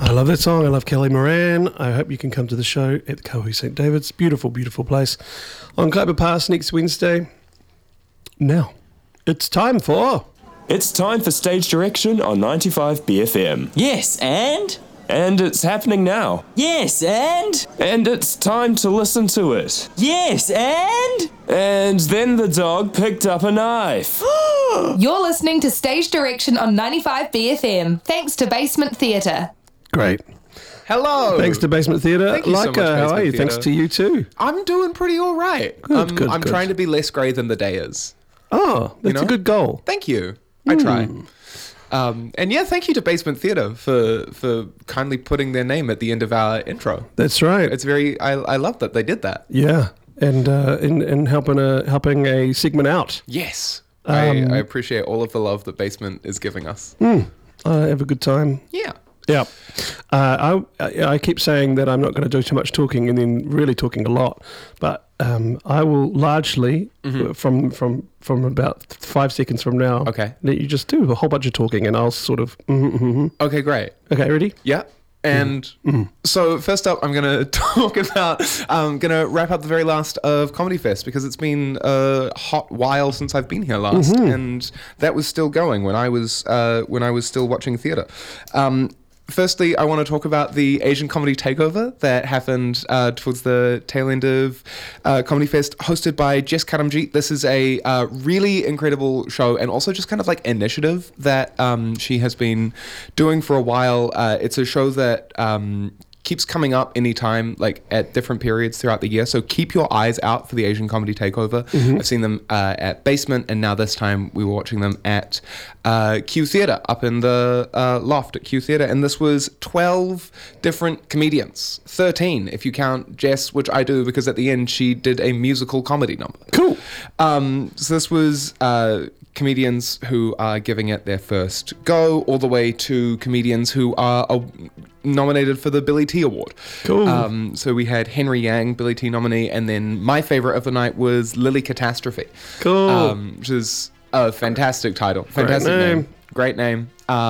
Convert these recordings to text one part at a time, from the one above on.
I love that song. I love Kelly Moran. I hope you can come to the show at the Kauai St. David's. Beautiful, beautiful place. On Kaipa Pass next Wednesday. Now, it's time for Stage Direction on 95 BFM. Yes, and? And it's happening now. Yes, and? And it's time to listen to it. Yes, and? And then the dog picked up a knife. You're listening to Stage Direction on 95 BFM, thanks to Basement Theatre. Great. Hello. Thanks to Basement Theatre. Thank you so much, how are Basement you? Theatre. Thanks to you too. I'm doing pretty all right. Good, I'm good. trying to be less grey than the day is. Oh, that's a good goal. Thank you. I try. And yeah, thank you to Basement Theatre for kindly putting their name at the end of our intro. That's right. It's very. I love that they did that. Yeah, and in helping a segment out. Yes. I appreciate all of the love that Basement is giving us. I have a good time. Yeah. Yeah. I keep saying that I'm not going to do too much talking and then really talking a lot, but I will largely, from about 5 seconds from now, let you just do a whole bunch of talking and I'll sort of... Okay, great. Okay, ready? Yeah. And so first up, I'm going to talk about, I'm going to wrap up the very last of Comedy Fest because it's been a hot while since I've been here last, and that was still going when I was still watching theatre. Firstly, I want to talk about the Asian Comedy Takeover that happened towards the tail end of Comedy Fest, hosted by Jess Karamjeet. This is a really incredible show and also just kind of like initiative that she has been doing for a while. It's a show that keeps coming up anytime, like at different periods throughout the year. So keep your eyes out for the Asian Comedy Takeover. I've seen them at Basement, and now this time we were watching them at Q Theatre, up in the loft at Q Theatre. And this was 12 different comedians, 13 if you count Jess, which I do because at the end she did a musical comedy number. Cool. So this was comedians who are giving it their first go, all the way to comedians who are nominated for the Billy T Award. Cool. So we had Henry Yang, Billy T nominee, and then my favorite of the night was Lily Catastrophe. Cool. Which is a fantastic title. Fantastic name. Great name.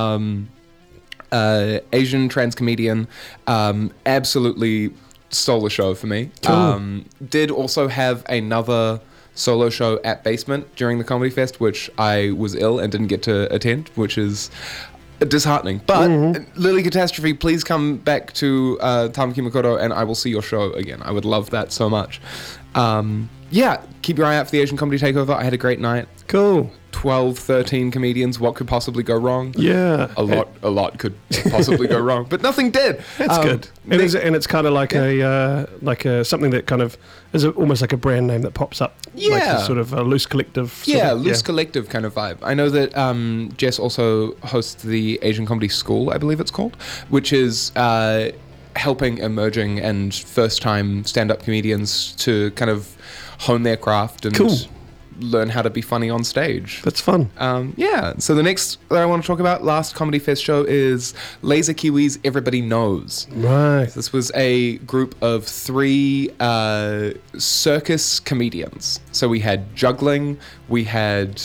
Asian trans comedian. Absolutely stole the show for me. Cool. Did also have another solo show at Basement during the Comedy Fest, which I was ill and didn't get to attend, which is disheartening. But Lily Catastrophe, please come back to Tamaki Makoto and I will see your show again. I would love that so much. Yeah, keep your eye out for the Asian Comedy Takeover. I had a great night. Cool. 12, 13 comedians. What could possibly go wrong? Yeah. A lot could possibly go wrong, but nothing did. That's good. And it's kind of like a something that kind of is almost like a brand name that pops up. Yeah. Like a sort of a loose collective. Collective kind of vibe. I know that Jess also hosts the Asian Comedy School, I believe it's called, which is helping emerging and first-time stand-up comedians to kind of hone their craft and learn how to be funny on stage. That's fun. Yeah. So the next that I want to talk about, last Comedy Fest show, is Laser Kiwis Everybody Knows. Right. This was a group of 3 circus comedians. So we had juggling, we had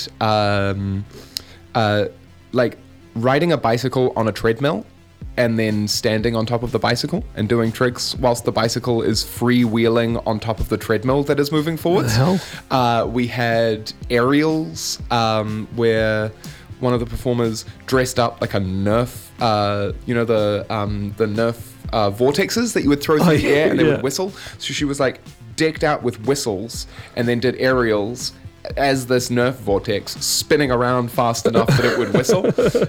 like riding a bicycle on a treadmill and then standing on top of the bicycle and doing tricks whilst the bicycle is freewheeling on top of the treadmill that is moving forwards. We had aerials, where one of the performers dressed up like a Nerf, the Nerf vortexes that you would throw through the air and they would whistle. So she was like decked out with whistles and then did aerials as this Nerf vortex spinning around fast enough that it would whistle.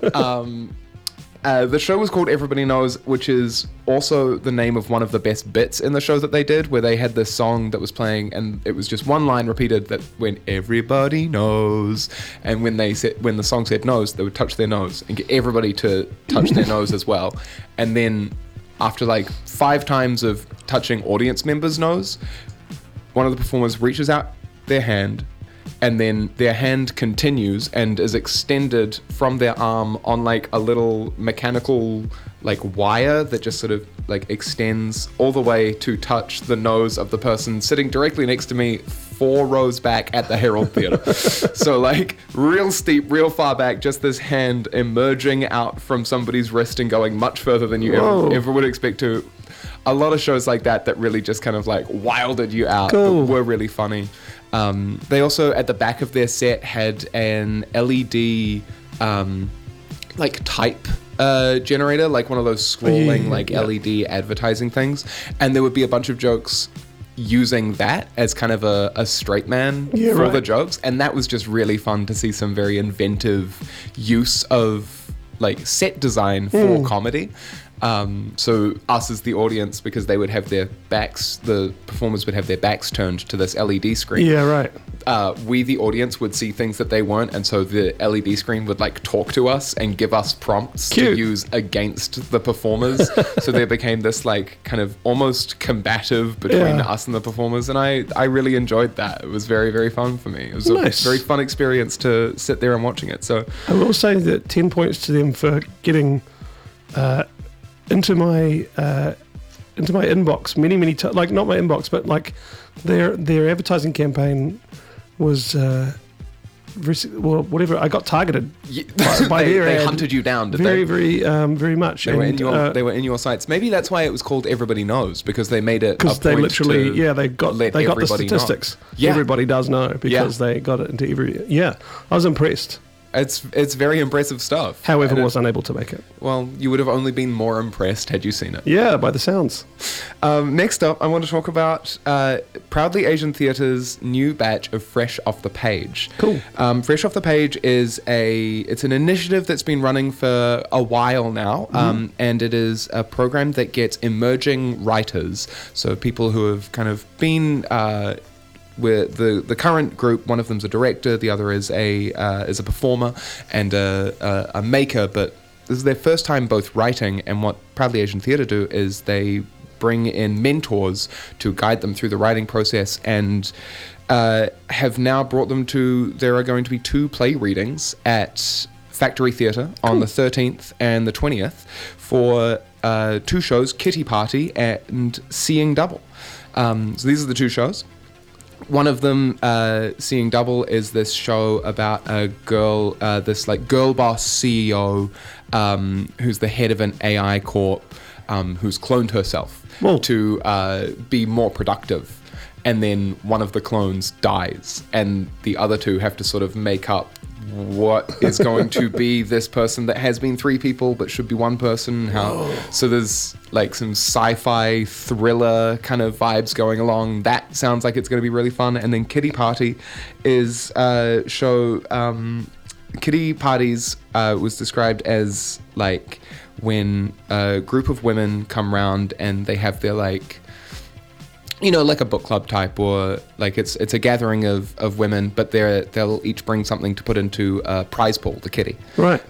The show was called Everybody Knows, which is also the name of one of the best bits in the show that they did, where they had this song that was playing and it was just one line repeated that went, everybody knows. And when the song said nose, they would touch their nose and get everybody to touch their nose as well. And then after like 5 times of touching audience members' nose, one of the performers reaches out their hand, and then their hand continues and is extended from their arm on like a little mechanical like wire that just sort of like extends all the way to touch the nose of the person sitting directly next to me 4 rows back at the Herald Theatre. So like real steep, real far back, just this hand emerging out from somebody's wrist and going much further than you ever would expect to. A lot of shows like that really just kind of like wilded you out, Cool. but were really funny. They also, at the back of their set, had an LED like type generator, like one of those scrolling LED advertising things, and there would be a bunch of jokes using that as kind of a straight man for the jokes, and that was just really fun to see some very inventive use of like set design for comedy. So us as the audience, because they would have their backs, the performers would have their backs turned to this LED screen. Yeah, right. We, the audience, would see things that they weren't, and so the LED screen would like talk to us and give us prompts to use against the performers. So there became this like kind of almost combative between us and the performers, and I really enjoyed that. It was very, very fun for me. It was Nice. a very fun experience to sit there and watching it. So I will say that 10 points to them for getting into my inbox many times. Like not my inbox, but like their advertising campaign was whatever. I got targeted by their they ad hunted you down, did very, they? very much. They were in your sites. Maybe that's why it was called Everybody Knows, because they made it because they literally they got the statistics. Know. Yeah. Everybody does know because they got it into every. Yeah, I was impressed. It's very impressive stuff. However, And was unable to make it. well, you would have only been more impressed had you seen it. Yeah, by the sounds. Next up, I want to talk about Proudly Asian Theatre's new batch of Fresh Off the Page. Cool. Fresh Off the Page is it's an initiative that's been running for a while now, and it is a program that gets emerging writers, so people who have kind of been where the current group, one of them's a director, the other is a performer and a maker, but this is their first time both writing, and what Proudly Asian Theatre do is they bring in mentors to guide them through the writing process, and have now brought them to, there are going to be 2 play readings at Factory Theatre on the 13th and the 20th for 2 shows, Kitty Party and Seeing Double. So these are the 2 shows. One of them, Seeing Double, is this show about a girl, this like girl boss CEO, who's the head of an AI corp, who's cloned herself to be more productive. And then one of the clones dies, and the other 2 have to sort of make up what is going to be this person that has been 3 people but should be 1 person. So there's like some sci-fi thriller kind of vibes going along. That sounds like it's going to be really fun. And then Kitty Party is a show. Kitty Parties was described as like when a group of women come round and they have their like, you know, like a book club type, or like it's a gathering of women, but they'll each bring something to put into a prize pool, the kitty. Right.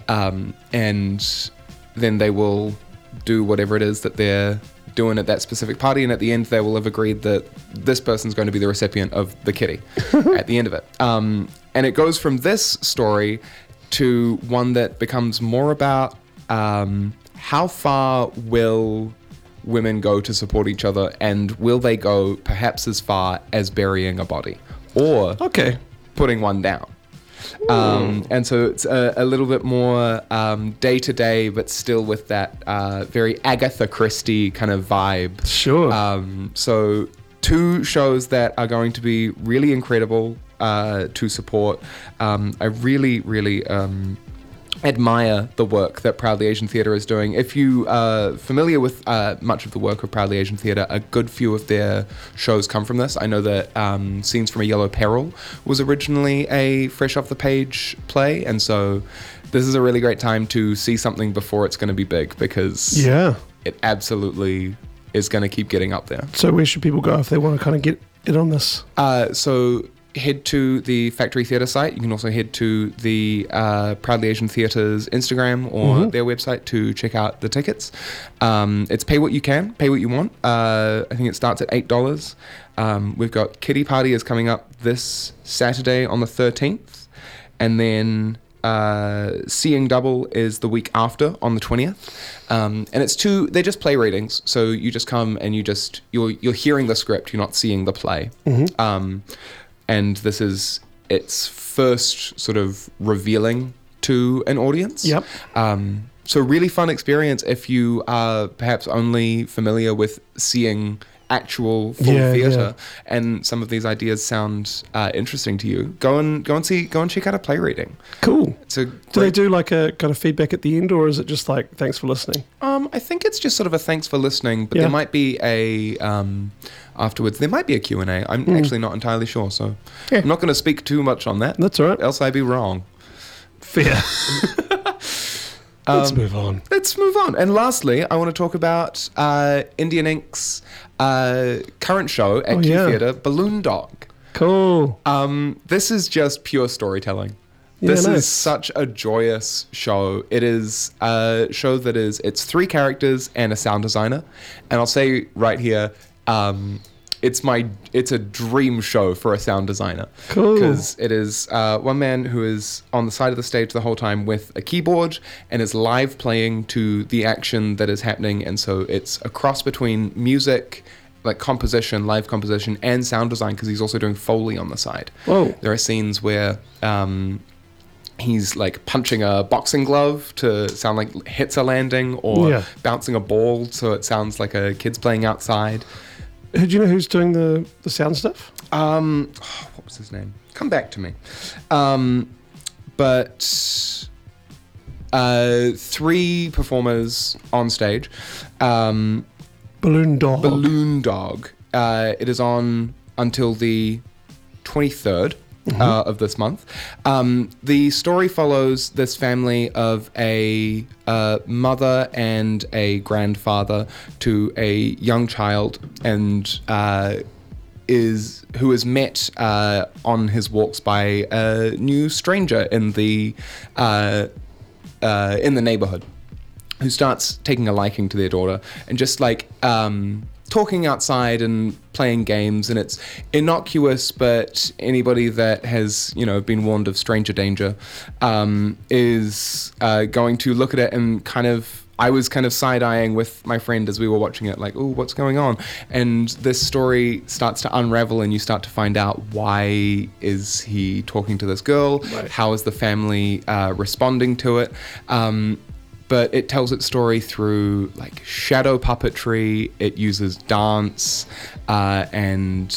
And then they will do whatever it is that they're doing at that specific party, and at the end they will have agreed that this person's going to be the recipient of the kitty at the end of it. And it goes from this story to one that becomes more about how far will women go to support each other, and will they go perhaps as far as burying a body or putting one down. And so it's a little bit more day to day, but still with that very Agatha Christie kind of vibe. Sure. So 2 shows that are going to be really incredible to support. I really, really admire the work that Proudly Asian Theatre is doing. If you are familiar with much of the work of Proudly Asian Theatre, a good few of their shows come from this. I know that Scenes from a Yellow Peril was originally a Fresh Off the Page play, and so this is a really great time to see something before it's going to be big, because it absolutely is going to keep getting up there. So where should people go if they want to kind of get in on this? So head to the Factory Theatre site. You can also head to the Proudly Asian Theatre's Instagram or their website to check out the tickets. It's pay what you can, pay what you want. I think it starts at $8. We've got Kitty Party is coming up this Saturday on the 13th, and then Seeing Double is the week after on the 20th. And it's they're just play readings, so you just come and you're hearing the script, you're not seeing the play. and this is its first sort of revealing to an audience. Yep. So really fun experience if you are perhaps only familiar with seeing actual full theatre, and some of these ideas sound interesting to you. Go and check out a play reading. Cool. Do they do like a kind of feedback at the end, or is it just like thanks for listening? I think it's just sort of a thanks for listening, but there might be a afterwards. There might be a Q&A. I'm actually not entirely sure, so I'm not going to speak too much on that. That's all right. Else I'd be wrong. Fair. Let's move on. And lastly, I want to talk about Indian Ink's current show at Q Theatre, Balloon Dog. Cool. This is just pure storytelling. Yeah, this nice. is such a joyous show. It is a show that it's 3 characters and a sound designer. And I'll say right here, it's a dream show for a sound designer. Cool. Because it is one man who is on the side of the stage the whole time with a keyboard and is live playing to the action that is happening. And so it's a cross between music, like composition, live composition, and sound design, because he's also doing Foley on the side. Whoa. There are scenes where he's like punching a boxing glove to sound like hits are landing, or bouncing a ball so it sounds like a kid's playing outside. Do you know who's doing the sound stuff? What was his name? Come back to me. But 3 performers on stage. Balloon Dog. Balloon Dog. It is on until the 23rd of this month. The story follows this family of a mother and a grandfather to a young child, and who is met on his walks by a new stranger in the neighborhood, who starts taking a liking to their daughter and just like talking outside and playing games. And it's innocuous, but anybody that has, been warned of stranger danger is going to look at it and I was kind of side-eyeing with my friend as we were watching it, like, oh, what's going on? And this story starts to unravel, and you start to find out, why is he talking to this girl? Right. How is the family responding to it? But it tells its story through like shadow puppetry. It uses dance and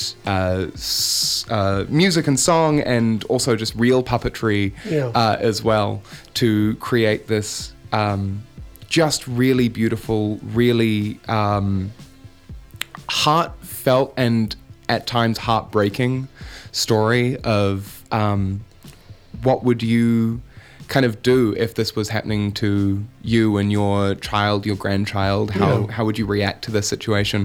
music and song, and also just real puppetry as well, to create this just really beautiful, really heartfelt and at times heartbreaking story of what would you kind of do if this was happening to you and your child, your grandchild? How would you react to this situation?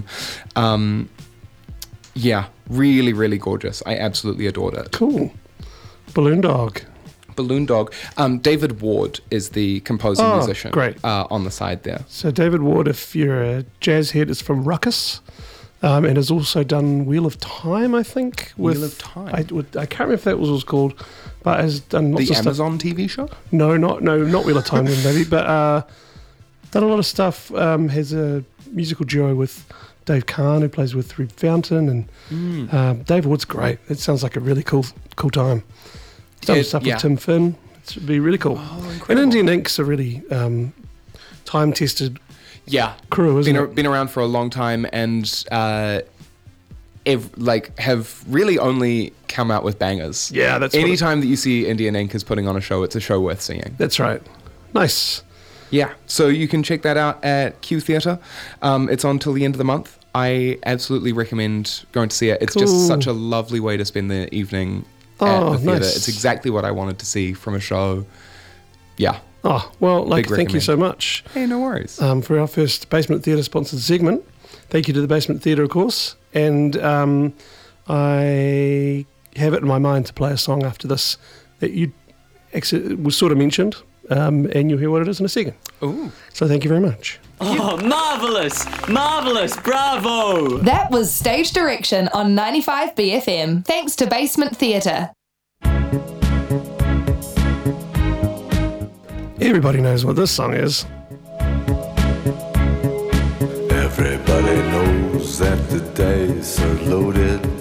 Really, really gorgeous. I absolutely adored it. Cool. Balloon Dog. David Ward is the composer musician. Great. On the side there. So David Ward, if you're a jazz head, is from Ruckus, and has also done Wheel of Time, I think. Wheel of Time. I can't remember if that was what it was called, but has done lots the of Amazon TV show? No, not Wheel of Time, maybe, but done a lot of stuff. Has a musical duo with Dave Kahn, who plays with Reb Fountain, and David Ward's great. It sounds like a really cool time. Done stuff with Tim Finn. It'd be really cool. And Indian Ink's a really time-tested crew, isn't it? Been around for a long time, and have really only come out with bangers. Yeah, that's anytime that you see Indian Ink is putting on a show, it's a show worth seeing. That's right. Nice. Yeah, so you can check that out at Q Theatre. It's on till the end of the month. I absolutely recommend going to see it. It's just such a lovely way to spend the evening at the theatre. Nice. It's exactly what I wanted to see from a show. Yeah. Oh, well, thank you so much. Hey, no worries. For our first Basement Theatre sponsored segment. Thank you to the Basement Theatre, of course. And I have it in my mind to play a song after this that you was sort of mentioned, and you'll hear what it is in a second. Ooh. So thank you very much. Oh, marvellous! Marvellous! Bravo! That was Stage Direction on 95 BFM. Thanks to Basement Theatre. Everybody knows what this song is. Everybody knows that the dice are loaded.